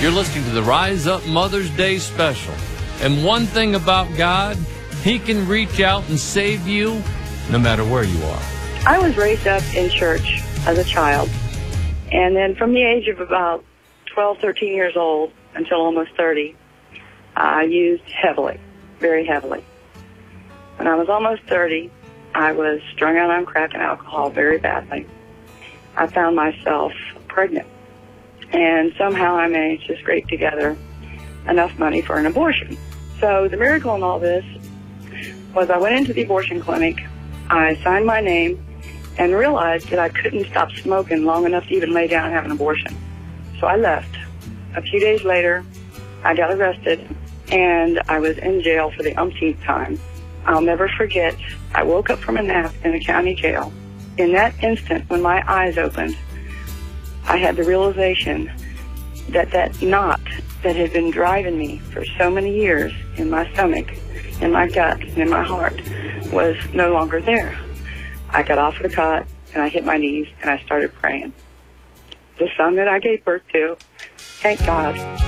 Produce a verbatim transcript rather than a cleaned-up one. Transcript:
You're listening to the Rise Up Mother's Day special. And one thing about God, He can reach out and save you no matter where you are. I was raised up in church as a child. And then from the age of about twelve, thirteen years old until almost thirty, I used heavily, very heavily. When I was almost thirty, I was strung out on crack and alcohol very badly. I found myself pregnant. And somehow I managed to scrape together enough money for an abortion. So the miracle in all this was I went into the abortion clinic, I signed my name, and realized that I couldn't stop smoking long enough to even lay down and have an abortion. So I left. A few days later, I got arrested, and I was in jail for the umpteenth time. I'll never forget, I woke up from a nap in the county jail. In that instant, when my eyes opened, I had the realization that that knot that had been driving me for so many years in my stomach, in my gut, and in my heart was no longer there. I got off the cot, and I hit my knees, and I started praying. The son that I gave birth to, thank God,